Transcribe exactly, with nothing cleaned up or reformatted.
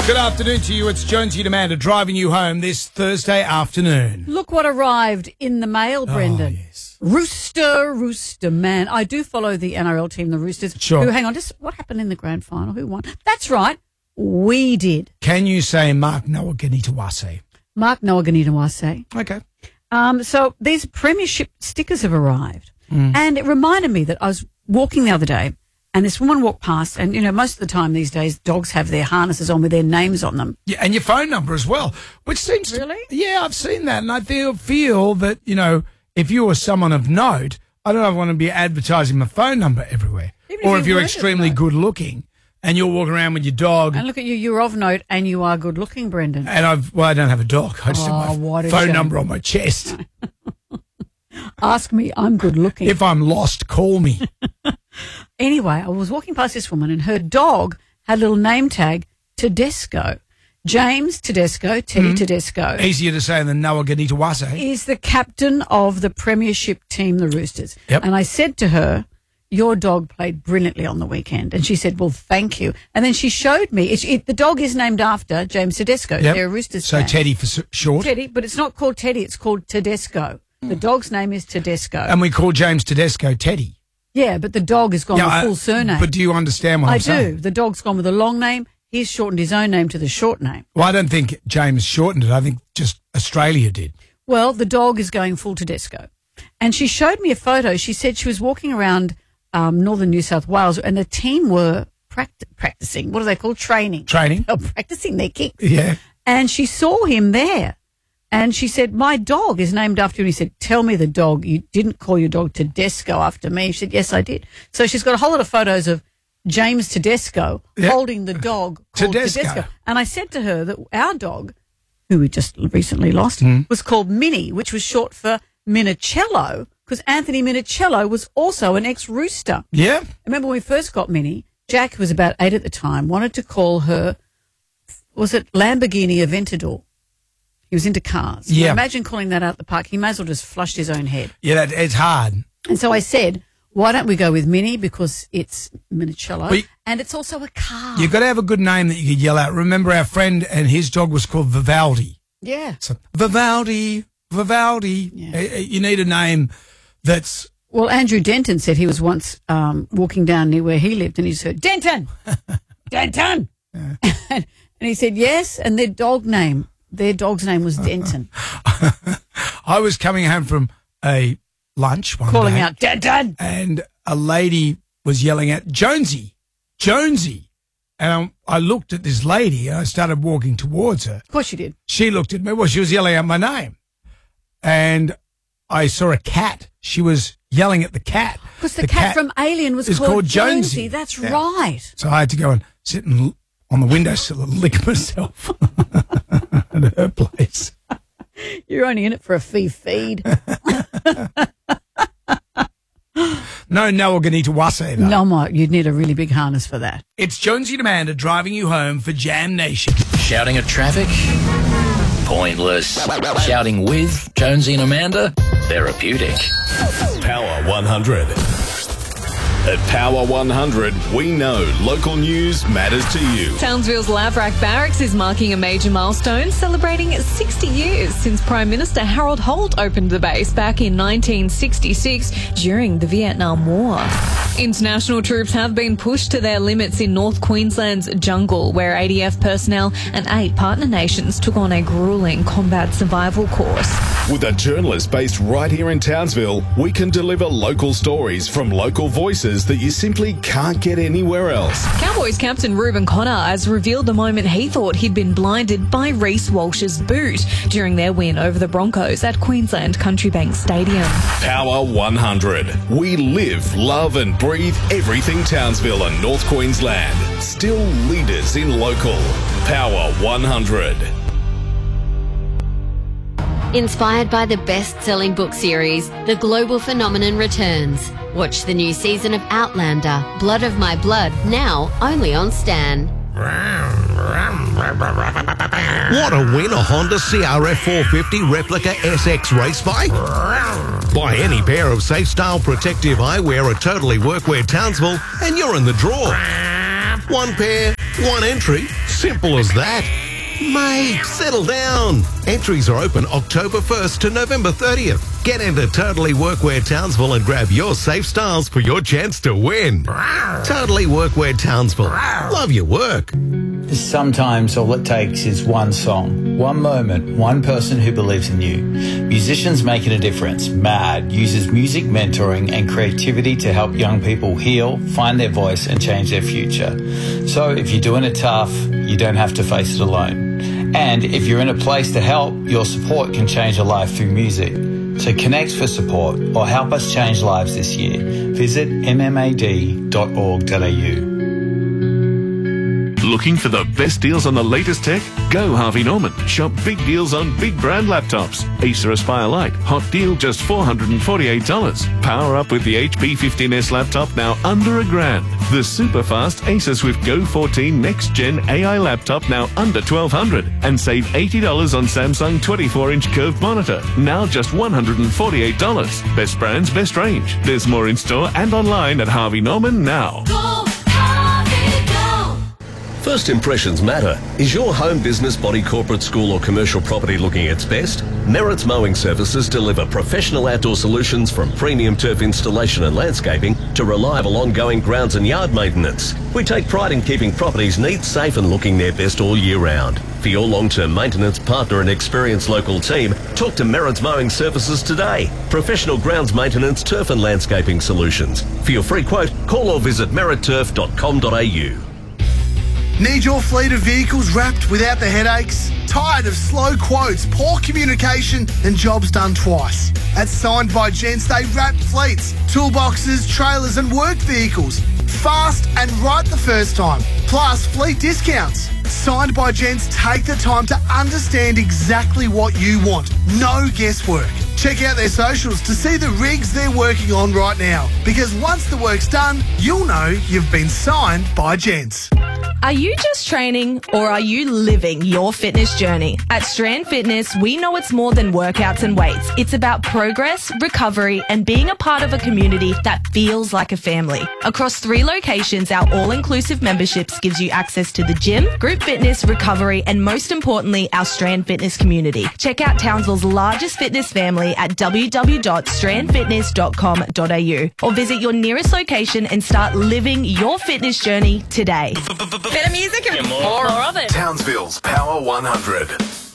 Good afternoon to you. It's Jonesy and Amanda driving you home this Thursday afternoon. Look what arrived in the mail, Brendan. Oh, yes. Rooster, Rooster Man. I do follow the N R L team, the Roosters. Sure. Who, hang on, just what happened in the grand final? Who won? That's right. We did. Can you say Mark Nawaqanitawase? Mark Nawaqanitawase. Okay. Um, so these premiership stickers have arrived. Mm. And it reminded me that I was walking the other day and this woman walked past, and, you know, most of the time these days dogs have their harnesses on with their names on them. Yeah, and your phone number as well, which seems Really? to... Yeah, I've seen that, and I feel, feel that, you know, if you were someone of note, I don't know if I want to be advertising my phone number everywhere. Even Or if if you you're weren't extremely of note. good looking and you're walking around with your dog... And look at you, you're of note and you are good looking, Brendan. And I've, well, I don't have a dog. I just Oh, have what my a phone shame. number on my chest. Ask me, I'm good looking. If I'm lost, call me. Anyway, I was walking past this woman and her dog had a little name tag, Tedesco. James Tedesco, Teddy Mm-hmm. Tedesco, Easier to say than Nawaqanitawase. is the captain of the premiership team, the Roosters. Yep. And I said to her, your dog played brilliantly on the weekend. And she said, well, thank you. And then she showed me, it, it, the dog is named after James Tedesco. Yep. They're a Roosters So fan. Teddy for s- short. Teddy, but it's not called Teddy, it's called Tedesco. The dog's name is Tedesco. And we call James Tedesco Teddy. yeah, but the dog has gone Yeah, with I- full surname. But do you understand what I I'm do. saying? The dog's gone with a long name. He's shortened his own name to the short name. Well, I don't think James shortened it. I think just Australia did. Well, the dog is going full Tedesco. And she showed me a photo. She said she was walking around um, northern New South Wales and the team were pract- practicing. What do they call training? Training. Oh, practicing their kicks. Yeah. And she saw him there. And she said, my dog is named after you. And he said, tell me the dog. You didn't call your dog Tedesco after me. She said, yes, I did. So she's got a whole lot of photos of James Tedesco Yeah. holding the dog called Tedesco. Tedesco. And I said to her that our dog, who we just recently lost, Mm. was called Minnie, which was short for Minicello, because Anthony Minicello was also an ex-rooster. Yeah. Remember when we first got Minnie, Jack, who was about eight at the time, wanted to call her, was it Lamborghini Aventador? He was into cars. Yeah. Now imagine calling that out the park. He may as well just flushed his own head. Yeah, that, it's hard. And so I said, why don't we go with Minnie, because it's Minicello, But you- and it's also a car. You've got to have a good name that you could yell out. Remember our friend and his dog was called Vivaldi. Yeah. So, Vivaldi, Vivaldi. Yeah. Uh, uh, You need a name that's... Well, Andrew Denton said he was once um, walking down near where he lived and he just heard, Denton! Denton! and, and he said, yes, and their dog name, their dog's name was Denton. I was coming home from a lunch one Calling day, out, Denton! and a lady was yelling out, Jonesy, Jonesy. And I, I looked at this lady and I started walking towards her. Of course you did. She looked at me. Well, she was yelling out my name. And I saw a cat. She was yelling at the cat. Because the, cat, from Alien was is called, called Jonesy. Jonesy. That's Yeah. right. So I had to go and sit and l- on the windowsill and lick myself at her place. You're only in it for a fee feed. No Nawaqanitawase, though. No, Mike, you'd need a really big harness for that. It's Jonesy and Amanda driving you home for Jam Nation. Shouting at traffic? Pointless. Shouting with Jonesy and Amanda? Therapeutic. Power one hundred. At Power one hundred, we know local news matters to you. Townsville's Laverack Barracks is marking a major milestone, celebrating sixty years since Prime Minister Harold Holt opened the base back in nineteen sixty-six during the Vietnam War. International troops have been pushed to their limits in North Queensland's jungle, where A D F personnel and eight partner nations took on a gruelling combat survival course. With a journalist based right here in Townsville, we can deliver local stories from local voices that you simply can't get anywhere else. Cowboys captain Reuben Connor has revealed the moment he thought he'd been blinded by Reece Walsh's boot during their win over the Broncos at Queensland Country Bank Stadium. Power one hundred. We live, love and breathe everything Townsville and North Queensland. Still leaders in local. Power one hundred. Inspired by the best-selling book series, The Global Phenomenon returns. Watch the new season of Outlander, Blood of My Blood, now only on Stan. Want to win a Honda C R F four fifty replica S X race bike? Buy any pair of Safe Style protective eyewear at Totally Workwear Townsville and you're in the draw. One pair, one entry, Simple as that. Mate, settle down. Entries are open October first to November thirtieth. Get into Totally Workwear Townsville and grab your safe styles for your chance to win. Totally Workwear Townsville. Love your work. Sometimes all it takes is one song, one moment, one person who believes in you. Musicians Making a Difference, MAD, uses music mentoring and creativity to help young people heal, find their voice and change their future. So if you're doing it tough, you don't have to face it alone. And if you're in a place to help, your support can change a life through music. So connect for support or help us change lives this year. Visit m m a d dot org dot a u. Looking for the best deals on the latest tech? Go Harvey Norman. Shop big deals on big brand laptops. Acer Aspire Lite, hot deal just four hundred forty-eight dollars. Power up with the H P fifteen S laptop now under a grand. The super fast Acer Swift Go fourteen Next Gen A I laptop now under twelve hundred dollars. And save eighty dollars on Samsung twenty-four inch curved monitor, now just one hundred forty-eight dollars. Best brands, best range. There's more in store and online at Harvey Norman now. Go, Harvey, go. First impressions matter. Is your home, business, body, corporate, school or commercial property looking its best? Merritt's Mowing Services deliver professional outdoor solutions from premium turf installation and landscaping to reliable ongoing grounds and yard maintenance. We take pride in keeping properties neat, safe and looking their best all year round. For your long-term maintenance partner and experienced local team, talk to Merritt's Mowing Services today. Professional grounds maintenance, turf and landscaping solutions. For your free quote, call or visit merritt turf dot com dot a u. Need your fleet of vehicles wrapped without the headaches? Tired of slow quotes, poor communication and jobs done twice? At Signed by Gents, they wrap fleets, toolboxes, trailers and work vehicles. Fast and right the first time. Plus fleet discounts. Signed by Gents take the time to understand exactly what you want. No guesswork. Check out their socials to see the rigs they're working on right now. Because once the work's done, you'll know you've been signed by Gents. Are you just training or are you living your fitness journey? At Strand Fitness, we know it's more than workouts and weights. It's about progress, recovery, and being a part of a community that feels like a family. Across three locations, our all-inclusive memberships gives you access to the gym, group fitness, recovery, and most importantly, our Strand Fitness community. Check out Townsville's largest fitness family at w w w dot strand fitness dot com dot a u or visit your nearest location and start living your fitness journey today. Better music and more, more of it. Townsville's Power one hundred.